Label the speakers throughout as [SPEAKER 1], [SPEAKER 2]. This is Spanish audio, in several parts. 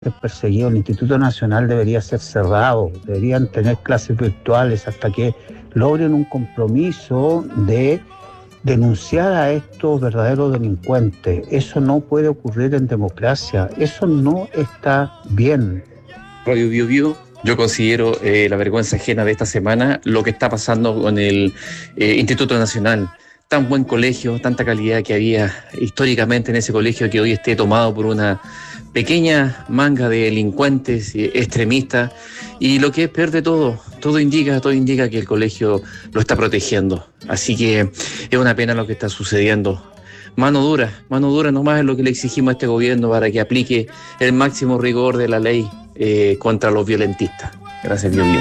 [SPEAKER 1] perseguido. El Instituto Nacional debería ser cerrado, deberían tener clases virtuales hasta que logren un compromiso de denunciar a estos verdaderos delincuentes. Eso no puede ocurrir en democracia, eso no está bien.
[SPEAKER 2] Radio Bio Bio, yo considero la vergüenza ajena de esta semana lo que está pasando con el Instituto Nacional. Tan buen colegio, tanta calidad que había históricamente en ese colegio, que hoy esté tomado por una pequeña manga de delincuentes extremistas, y lo que es peor de todo indica que el colegio lo está protegiendo. Así que es una pena lo que está sucediendo. Mano dura nomás es lo que le exigimos a este gobierno para que aplique el máximo rigor de la ley contra los violentistas. Gracias, Bio Bio.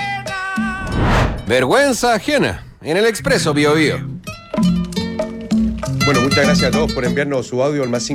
[SPEAKER 3] Vergüenza ajena en el Expreso Bio Bio.
[SPEAKER 4] Bueno, muchas gracias a todos por enviarnos su audio al más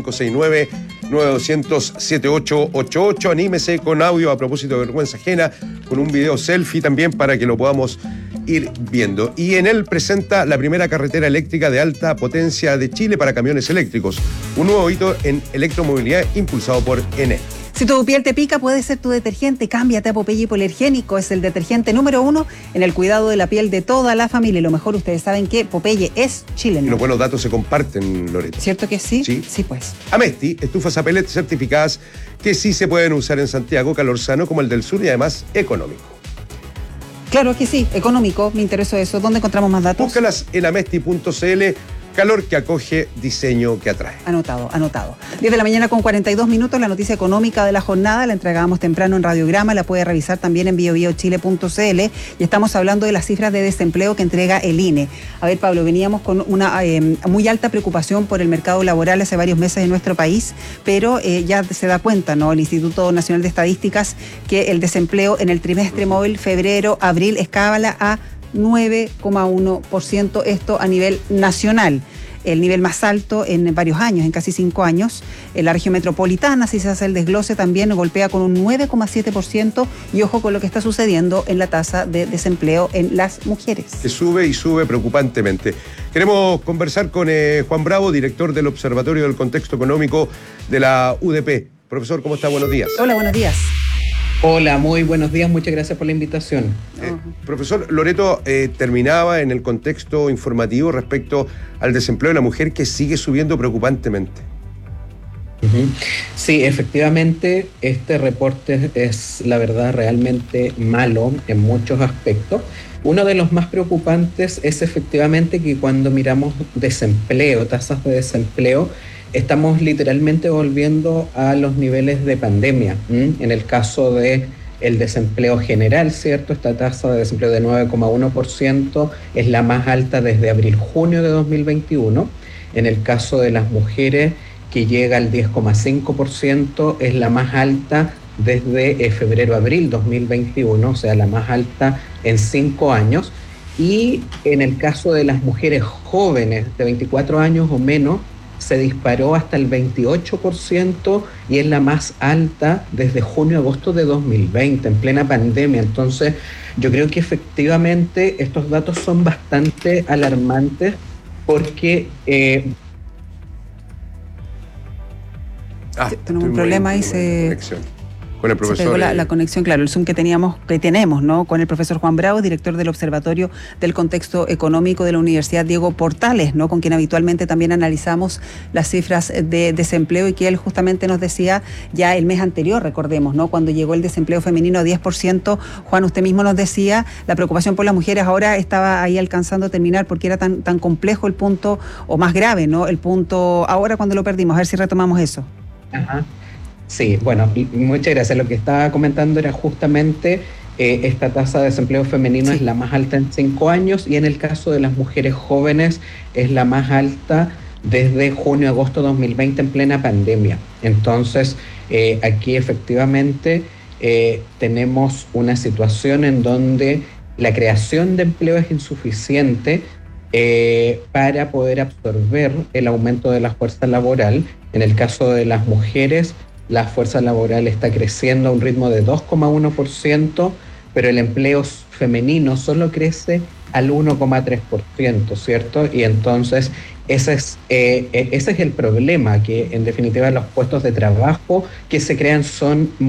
[SPEAKER 4] 569-9200-7888. Anímese con audio a propósito de vergüenza ajena, con un video selfie también para que lo podamos ir viendo. Y en él presenta la primera carretera eléctrica de alta potencia de Chile para camiones eléctricos. Un nuevo hito en electromovilidad impulsado por Enel.
[SPEAKER 5] Si tu piel te pica, puede ser tu detergente. Cámbiate a Popeye Hipoalergénico. Es el detergente número 1 en el cuidado de la piel de toda la familia. Y lo mejor, ustedes saben que Popeye es chileno.
[SPEAKER 4] Y los buenos datos se comparten, Loreto.
[SPEAKER 5] ¿Cierto que sí?
[SPEAKER 4] Sí.
[SPEAKER 5] Sí, pues.
[SPEAKER 4] Amesti, estufas a pellet certificadas que sí se pueden usar en Santiago, calor sano como el del sur y además económico.
[SPEAKER 5] Claro que sí, económico. Me interesó eso. ¿Dónde encontramos más datos?
[SPEAKER 4] Búscalas en amesti.cl. Calor que acoge, diseño que atrae.
[SPEAKER 5] Anotado. 10 de la mañana con 42 minutos, la noticia económica de la jornada la entregábamos temprano en Radiograma, la puede revisar también en biobiochile.cl, y estamos hablando de las cifras de desempleo que entrega el INE. A ver, Pablo, veníamos con una muy alta preocupación por el mercado laboral hace varios meses en nuestro país, pero ya se da cuenta, ¿no?, el Instituto Nacional de Estadísticas, que el desempleo en el trimestre móvil febrero-abril escala a 9,1%, esto a nivel nacional, el nivel más alto en varios años, en casi 5 años. En la región metropolitana, si se hace el desglose, también golpea con un 9,7%, y ojo con lo que está sucediendo en la tasa de desempleo en las mujeres.
[SPEAKER 4] Que sube y sube preocupantemente. Queremos conversar con Juan Bravo, director del Observatorio del Contexto Económico de la UDP. Profesor, ¿cómo está? Buenos días.
[SPEAKER 5] Hola, buenos días.
[SPEAKER 6] Hola, muy buenos días, muchas gracias por la invitación.
[SPEAKER 4] Profesor, Loreto terminaba en el contexto informativo respecto al desempleo de la mujer, que sigue subiendo preocupantemente.
[SPEAKER 6] Sí, efectivamente, este reporte es, la verdad, realmente malo en muchos aspectos. Uno de los más preocupantes es efectivamente que cuando miramos desempleo, tasas de desempleo, estamos literalmente volviendo a los niveles de pandemia. En el caso de el desempleo general, ¿cierto? Esta tasa de desempleo de 9,1% es la más alta desde abril-junio de 2021. En el caso de las mujeres, que llega al 10,5%, es la más alta desde febrero-abril 2021, o sea, la más alta en 5 años. Y en el caso de las mujeres jóvenes de 24 años o menos, se disparó hasta el 28% y es la más alta desde junio-agosto de 2020, en plena pandemia. Entonces, yo creo que efectivamente estos datos son bastante alarmantes porque...
[SPEAKER 5] tenemos un problema ahí,
[SPEAKER 4] con el profesor.
[SPEAKER 5] Se pegó la conexión, claro, el Zoom que tenemos, ¿no?, con el profesor Juan Bravo, director del Observatorio del Contexto Económico de la Universidad Diego Portales, ¿no?, con quien habitualmente también analizamos las cifras de desempleo, y que él justamente nos decía ya el mes anterior, recordemos, ¿no?, cuando llegó el desempleo femenino a 10%, Juan, usted mismo nos decía, la preocupación por las mujeres ahora estaba ahí alcanzando a terminar, porque era tan complejo el punto, o más grave, ¿no?, el punto ahora cuando lo perdimos. A ver si retomamos eso.
[SPEAKER 6] Ajá. Sí, bueno, muchas gracias. Lo que estaba comentando era justamente esta tasa de desempleo femenino es la más alta en 5 años, y en el caso de las mujeres jóvenes es la más alta desde junio-agosto 2020, en plena pandemia. Entonces, aquí efectivamente tenemos una situación en donde la creación de empleo es insuficiente para poder absorber el aumento de la fuerza laboral. En el caso de las mujeres, la fuerza laboral está creciendo a un ritmo de 2,1%, pero el empleo femenino solo crece al 1,3%, ¿cierto? Y entonces ese es el problema, que en definitiva los puestos de trabajo que se crean son